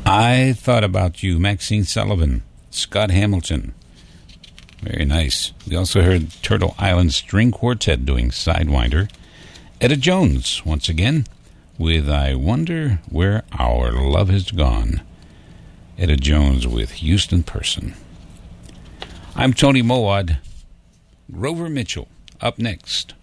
I Thought About You, Maxine Sullivan, Scott Hamilton. Very nice. We also heard Turtle Island String Quartet doing Sidewinder. Etta Jones, once again, with I Wonder Where Our Love Has Gone. Etta Jones with Houston Person. I'm Tony Mowat. Grover Mitchell, up next.